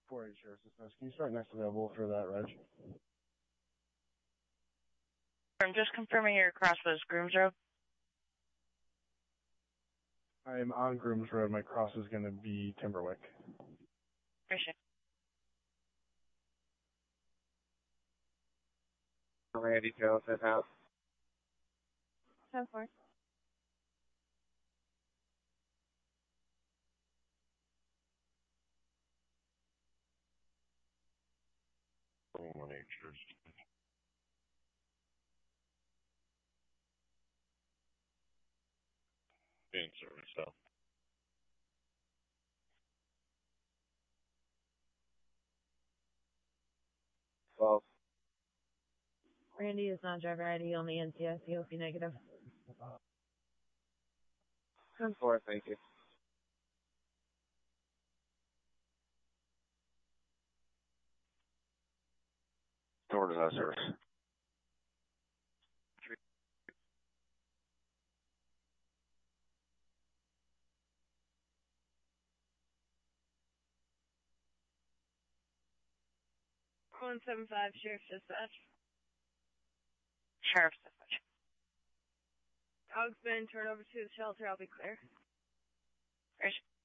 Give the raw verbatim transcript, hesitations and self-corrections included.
four eight Sheriff's Dispatch. Can you start next available for that, Reg? I'm just confirming your crossroads Grooms Road. I'm on Grooms Road. My cross is going to be Timberwick. Appreciate it. Randy Jones at house. ten four. One eight Sheriff's Being service so. False. Randy is non-driver I D on the N C S, C O C negative. ten four, thank you. Door to that service. one seven five, Sheriff's Dispatch. Sheriff's Dispatch. Dog's been turned over to the shelter. I'll be clear. Appreciate